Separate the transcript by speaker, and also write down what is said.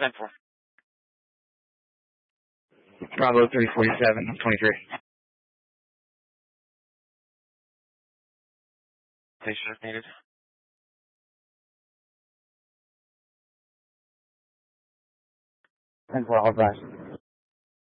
Speaker 1: 10-4.
Speaker 2: Bravo 347, 23.
Speaker 1: Station if needed.
Speaker 2: 10-4, all advised.